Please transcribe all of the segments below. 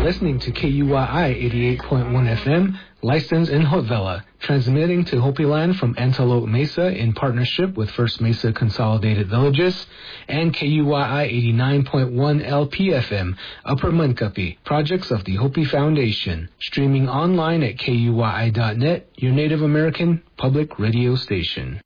listening to KUYI 88.1 FM, licensed in Haute-Villa, transmitting to Hopi Land from Antelope Mesa in partnership with First Mesa Consolidated Villages, and KUYI 89.1 LPFM, Upper Mankapi, projects of the Hopi Foundation, streaming online at KUYI.net, your Native American public radio station.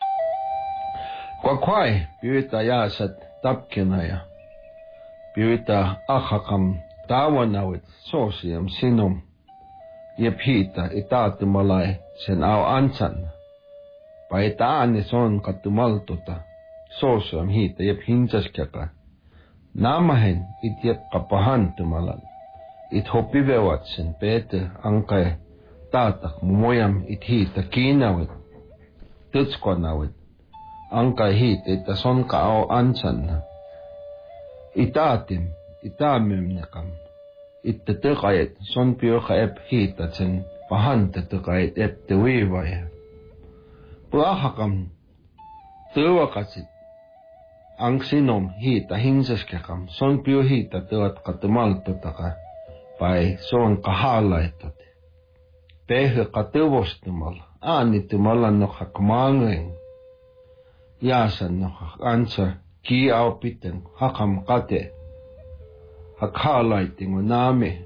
Kwakwai, Biwita Yasat, Tapkinaya, Biwita Achakam, Tawanawit, Sosium, Sinum, Yepita, Itatumalai, Sen Au Ansan, Paitaan is on Katumaltuta, Sosium Hita, Yep Hinjaskaka, Namahen, it Yep Kapahan Tumalan, it Hopivewatsen, Pete, Ankai, Tatak, Mumoyam, it Hita, Kinawit, Tutskonawit. Angka hit ita son kao ansan itatim itamemnekam ittatekayet son piokaep hitatsen pahantatekayet eptewiwaya puahakam tewakasit ang sinom hita hinsaskakam son pio hita tewat katumaltotaka pai son kahalaitot pehe katewostumal anitumalan no hakmangeng Yasan no answer ki au piteng hakam kate hakalaiting name